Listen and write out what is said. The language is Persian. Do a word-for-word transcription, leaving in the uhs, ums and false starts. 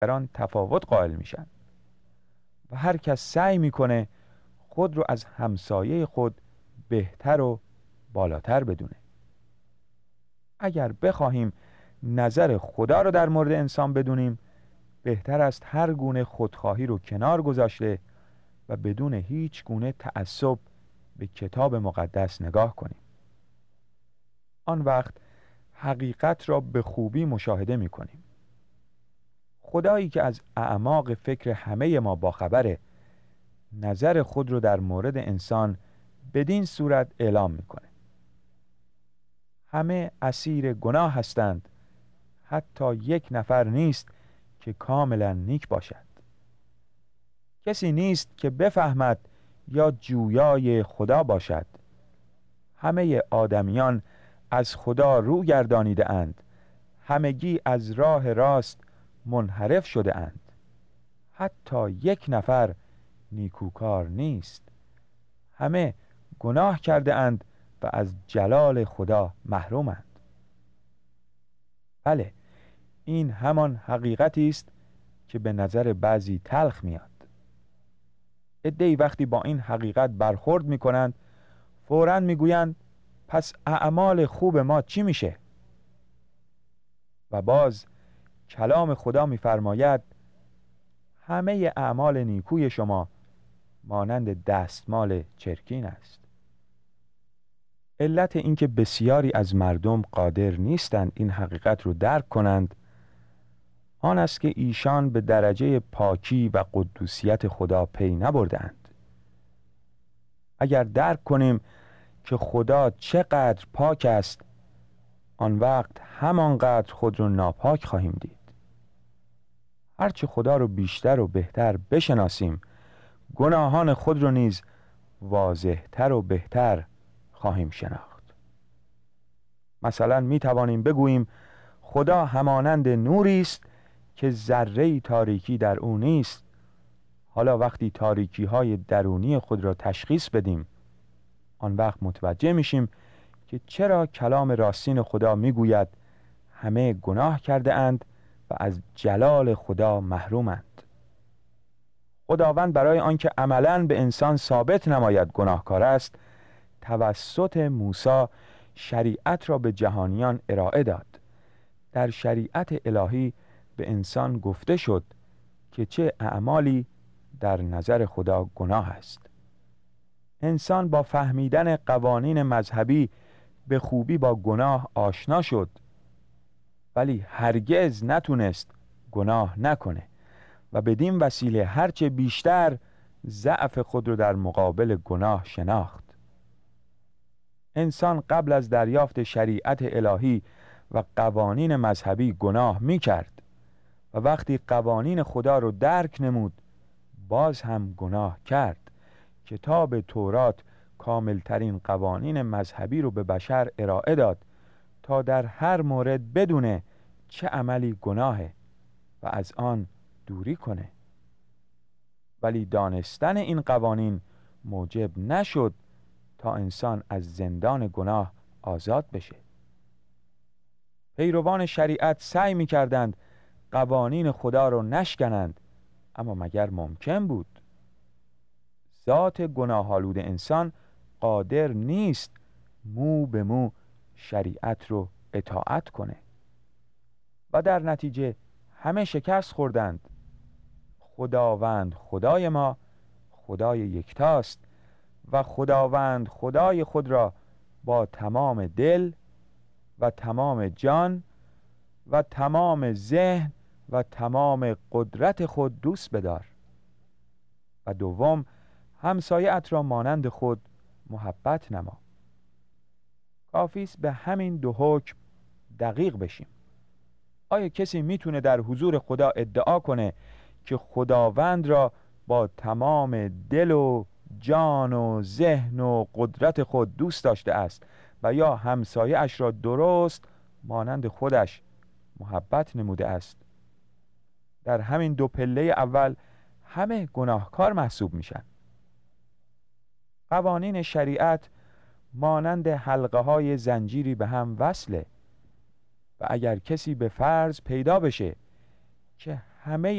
دیگران تفاوت قائل میشن و هر کس سعی میکنه خود رو از همسایه خود بهتر و بالاتر بدونه. اگر بخواهیم نظر خدا رو در مورد انسان بدونیم، بهتر است هر گونه خودخواهی رو کنار گذاشته و بدون هیچ گونه تعصب به کتاب مقدس نگاه کنیم. آن وقت حقیقت را به خوبی مشاهده می کنیم. خدایی که از اعماق فکر همه ما باخبره، نظر خود رو در مورد انسان بدین صورت اعلام می کنه: همه اسیر گناه هستند، حتی یک نفر نیست که کاملا نیک باشد. کسی نیست که بفهمد یا جویای خدا باشد. همه آدمیان از خدا رو گردانیده اند، همگی از راه راست منحرف شده اند. حتی یک نفر نیکوکار نیست. همه گناه کرده اند و از جلال خدا محرومند. بله، این همان حقیقتی است که به نظر بعضی تلخ میاد. عده‌ای وقتی با این حقیقت برخورد میکنند، فوراً میگویند پس اعمال خوب ما چی میشه؟ و باز کلام خدا میفرماید همه اعمال نیکوی شما مانند دستمال چرکین است. علت اینکه بسیاری از مردم قادر نیستند این حقیقت رو درک کنند آن است که ایشان به درجه پاکی و قدوسیت خدا پی نبردند. اگر درک کنیم که خدا چقدر پاک است، آن وقت همانقدر خود رو ناپاک خواهیم دید. هرچه خدا رو بیشتر و بهتر بشناسیم، گناهان خود رو نیز واضح‌تر و بهتر خواهیم شناخت. مثلا می توانیم بگوییم خدا همانند نوری است که ذره‌ای تاریکی در او نیست. حالا وقتی تاریکی های درونی خود را تشخیص بدیم، آن وقت متوجه میشیم که چرا کلام راستین خدا میگوید همه گناه کرده اند و از جلال خدا محرومند. خداوند برای آنکه عملاً به انسان ثابت نماید گناهکار است، توسط موسی شریعت را به جهانیان ارائه داد. در شریعت الهی به انسان گفته شد که چه اعمالی در نظر خدا گناه است. انسان با فهمیدن قوانین مذهبی به خوبی با گناه آشنا شد، ولی هرگز نتونست گناه نکنه و بدین وسیله هرچه بیشتر ضعف خود رو در مقابل گناه شناخت. انسان قبل از دریافت شریعت الهی و قوانین مذهبی گناه می کرد و وقتی قوانین خدا رو درک نمود باز هم گناه کرد. کتاب تورات کاملترین قوانین مذهبی رو به بشر ارائه داد تا در هر مورد بدونه چه عملی گناهه و از آن دوری کنه. ولی دانستن این قوانین موجب نشد تا انسان از زندان گناه آزاد بشه. پیروان شریعت سعی می کردند قوانین خدا رو نشکنند، اما مگر ممکن بود؟ ذات گناه‌آلود انسان قادر نیست مو به مو شریعت رو اطاعت کنه و در نتیجه همه شکست خوردند. خداوند خدای ما خدای یکتاست و خداوند خدای خود را با تمام دل و تمام جان و تمام ذهن و تمام قدرت خود دوست بدار و دوم همسایه‌ات را مانند خود محبت نما. کافی است به همین دو حکم دقیق بشیم. آیا کسی میتونه در حضور خدا ادعا کنه که خداوند را با تمام دل و جان و ذهن و قدرت خود دوست داشته است و یا همسایه اش را درست مانند خودش محبت نموده است؟ در همین دو پله اول همه گناهکار محسوب میشن. قوانین شریعت مانند حلقه های زنجیری به هم وصله و اگر کسی به فرض پیدا بشه که همه